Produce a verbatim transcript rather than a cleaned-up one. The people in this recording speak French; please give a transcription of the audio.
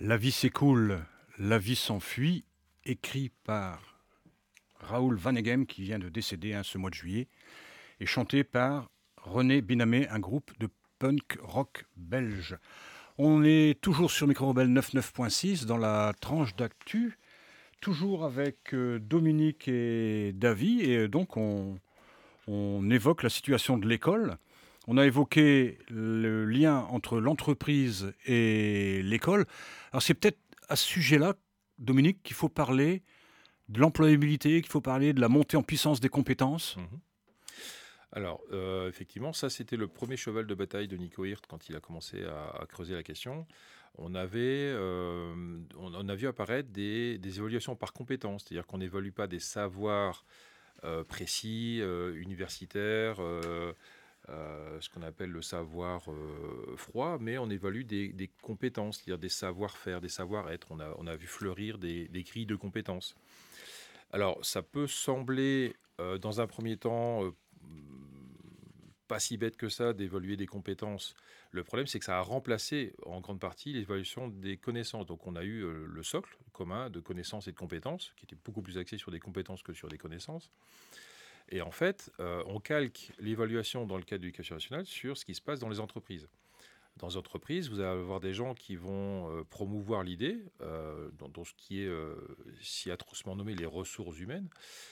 La vie s'écoule, la vie s'enfuit, écrit par Raoul Vaneigem qui vient de décéder hein, ce mois de juillet, et chanté par René Binamé, un groupe de punk rock belge. On est toujours sur Micro Rebelle quatre-vingt-neuf point six dans la tranche d'actu, toujours avec euh, Dominique et Davy, et donc on, on évoque la situation de l'école. On a évoqué le lien entre l'entreprise et l'école. Alors c'est peut-être à ce sujet-là, Dominique, qu'il faut parler de l'employabilité, qu'il faut parler de la montée en puissance des compétences. Mmh. Alors, euh, effectivement, ça, c'était le premier cheval de bataille de Nico Hirt quand il a commencé à, à creuser la question. On avait, euh, on, on a vu apparaître des, des évaluations par compétences, c'est-à-dire qu'on n'évalue pas des savoirs euh, précis, euh, universitaires, euh, euh, ce qu'on appelle le savoir euh, froid, mais on évalue des, des compétences, c'est-à-dire des savoir-faire, des savoir-être. On a, on a vu fleurir des, des grilles de compétences. Alors, ça peut sembler, euh, dans un premier temps, euh, pas si bête que ça d'évaluer des compétences. Le problème, c'est que ça a remplacé en grande partie l'évaluation des connaissances. Donc, on a eu euh, le socle commun de connaissances et de compétences, qui était beaucoup plus axé sur des compétences que sur des connaissances. Et en fait, euh, on calque l'évaluation dans le cadre de l'éducation nationale sur ce qui se passe dans les entreprises. Dans les entreprises, vous allez avoir des gens qui vont euh, promouvoir l'idée, euh, dans, dans ce qui est euh, si atrocement nommé les ressources humaines.